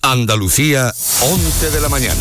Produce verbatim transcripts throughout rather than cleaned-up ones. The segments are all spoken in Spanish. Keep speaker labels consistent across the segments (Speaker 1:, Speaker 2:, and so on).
Speaker 1: Andalucía, once de la mañana.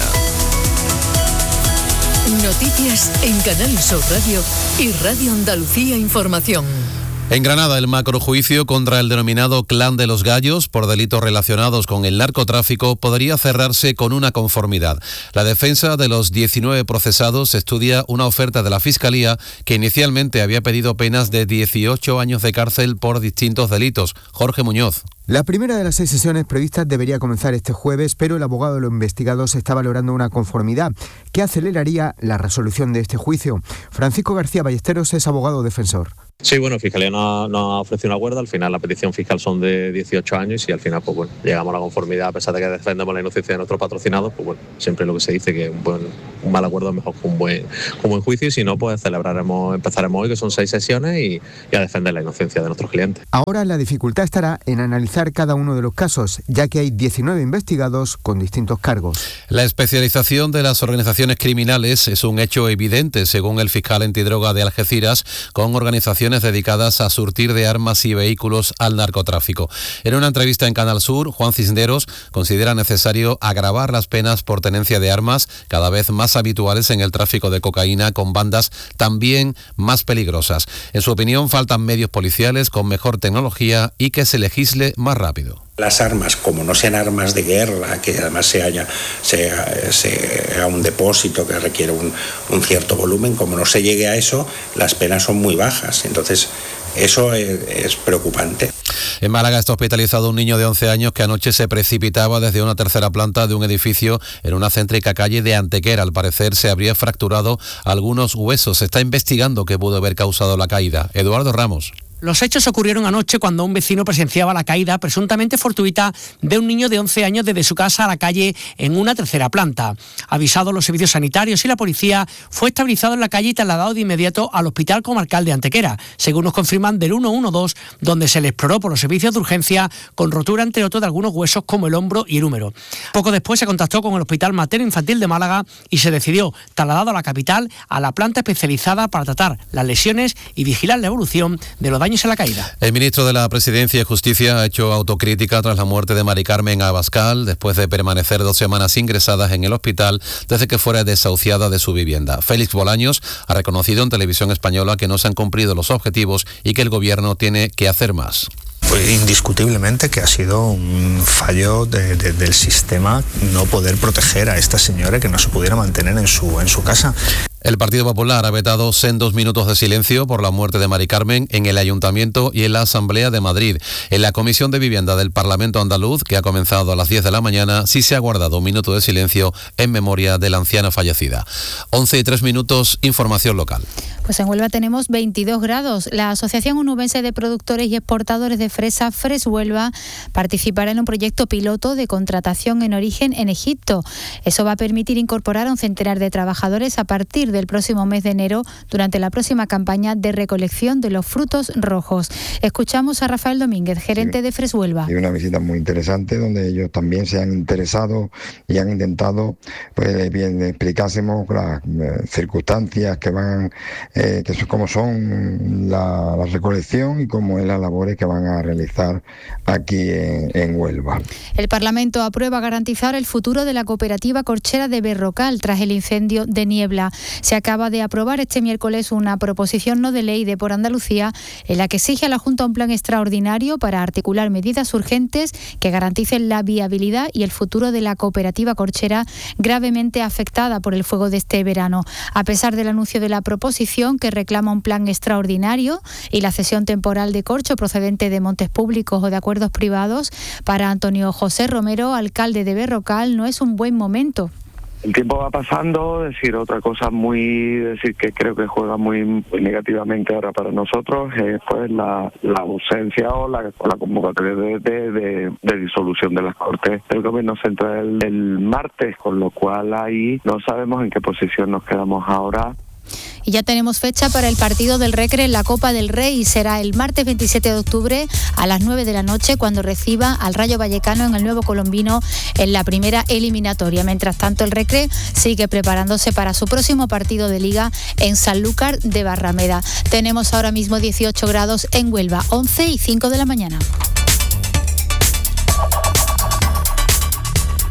Speaker 2: Noticias en Canal Sur Radio y Radio Andalucía Información.
Speaker 3: En Granada, el macrojuicio contra el denominado Clan de los Gallos por delitos relacionados con el narcotráfico podría cerrarse con una conformidad. La defensa de los diecinueve procesados estudia una oferta de la Fiscalía que inicialmente había pedido penas de dieciocho años de cárcel por distintos delitos. Jorge Muñoz.
Speaker 4: La primera de las seis sesiones previstas debería comenzar este jueves, pero el abogado de los investigados está valorando una conformidad que aceleraría la resolución de este juicio. Francisco García Ballesteros es abogado defensor.
Speaker 5: Sí, bueno, Fiscalía nos no ha ofrecido un acuerdo. Al final la petición fiscal son de dieciocho años y al final pues bueno, llegamos a la conformidad. A pesar de que defendemos la inocencia de nuestros patrocinados, pues bueno, siempre lo que se dice que un, buen, un mal acuerdo es mejor que un buen, que un buen juicio, y si no, pues celebraremos, empezaremos hoy, que son seis sesiones, y, y a defender la inocencia de nuestros clientes.
Speaker 4: Ahora la dificultad estará en analizar cada uno de los casos, ya que hay diecinueve investigados con distintos cargos.
Speaker 3: La especialización de las organizaciones criminales es un hecho evidente, según el fiscal antidroga de Algeciras, con organizaciones dedicadas a surtir de armas y vehículos al narcotráfico. En una entrevista en Canal Sur, Juan Cisneros considera necesario agravar las penas por tenencia de armas, cada vez más habituales en el tráfico de cocaína con bandas también más peligrosas. En su opinión, faltan medios policiales con mejor tecnología y que se legisle más rápido.
Speaker 6: Las armas, como no sean armas de guerra, que además se haya, sea, sea un depósito que requiere un, un cierto volumen, como no se llegue a eso, las penas son muy bajas. Entonces, eso es, es preocupante.
Speaker 3: En Málaga está hospitalizado un niño de once años que anoche se precipitaba desde una tercera planta de un edificio en una céntrica calle de Antequera. Al parecer se habría fracturado algunos huesos. Se está investigando qué pudo haber causado la caída. Eduardo Ramos.
Speaker 7: Los hechos ocurrieron anoche cuando un vecino presenciaba la caída presuntamente fortuita de un niño de once años desde su casa a la calle en una tercera planta. Avisados los servicios sanitarios y la policía, fue estabilizado en la calle y trasladado de inmediato al Hospital Comarcal de Antequera, según nos confirman del ciento doce, donde se le exploró por los servicios de urgencia con rotura entre otros de algunos huesos como el hombro y el húmero. Poco después se contactó con el Hospital Materno Infantil de Málaga y se decidió trasladado a la capital a la planta especializada para tratar las lesiones y vigilar la evolución de los daños en la caída.
Speaker 3: El ministro de la Presidencia y Justicia ha hecho autocrítica tras la muerte de Mari Carmen Abascal, después de permanecer dos semanas ingresadas en el hospital desde que fuera desahuciada de su vivienda. Félix Bolaños ha reconocido en Televisión Española que no se han cumplido los objetivos y que el gobierno tiene que hacer más.
Speaker 8: Pues indiscutiblemente que ha sido un fallo de, de, del sistema no poder proteger a esta señora, que no se pudiera mantener en su, en su casa.
Speaker 3: El Partido Popular ha vetado sendos minutos de silencio por la muerte de Mari Carmen en el Ayuntamiento y en la Asamblea de Madrid. En la Comisión de Vivienda del Parlamento andaluz, que ha comenzado a las diez de la mañana, sí se ha guardado un minuto de silencio en memoria de la anciana fallecida. once y tres minutos, información local.
Speaker 9: Pues en Huelva tenemos veintidós grados. La Asociación Onubense de Productores y Exportadores de Fresa, Fres Huelva, participará en un proyecto piloto de contratación en origen en Egipto. Eso va a permitir incorporar a un centenar de trabajadores a partir de del próximo mes de enero durante la próxima campaña de recolección de los frutos rojos. Escuchamos a Rafael Domínguez, gerente sí, de Fres Huelva.
Speaker 10: Y una visita muy interesante donde ellos también se han interesado y han intentado, pues bien, explicásemos las eh, circunstancias que van, eh, que cómo son la, la recolección y cómo es las labores que van a realizar aquí en, en Huelva.
Speaker 9: El Parlamento aprueba garantizar el futuro de la cooperativa corchera de Berrocal tras el incendio de Niebla. Se acaba de aprobar este miércoles una proposición no de ley de Por Andalucía en la que exige a la Junta un plan extraordinario para articular medidas urgentes que garanticen la viabilidad y el futuro de la cooperativa corchera gravemente afectada por el fuego de este verano. A pesar del anuncio de la proposición que reclama un plan extraordinario y la cesión temporal de corcho procedente de montes públicos o de acuerdos privados, para Antonio José Romero, alcalde de Berrocal, no es un buen momento.
Speaker 11: El tiempo va pasando, decir otra cosa muy, decir que creo que juega muy, muy negativamente ahora para nosotros es pues la, la ausencia o la, o la convocatoria de, de, de, de disolución de las Cortes del Gobierno Central el, el martes, con lo cual ahí no sabemos en qué posición nos quedamos ahora.
Speaker 9: Y ya tenemos fecha para el partido del Recre en la Copa del Rey y será el martes veintisiete de octubre a las nueve de la noche cuando reciba al Rayo Vallecano en el Nuevo Colombino en la primera eliminatoria. Mientras tanto, el Recre sigue preparándose para su próximo partido de Liga en Sanlúcar de Barrameda. Tenemos ahora mismo dieciocho grados en Huelva, once y cinco de la mañana.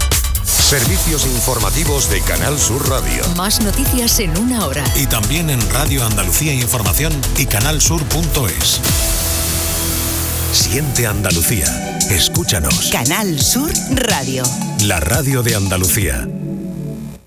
Speaker 1: Servicios informativos de Canal Sur Radio.
Speaker 2: Más noticias en una hora.
Speaker 12: Y también en Radio Andalucía Información y canalsur punto es. Siente Andalucía. Escúchanos.
Speaker 13: Canal Sur Radio.
Speaker 12: La radio de Andalucía.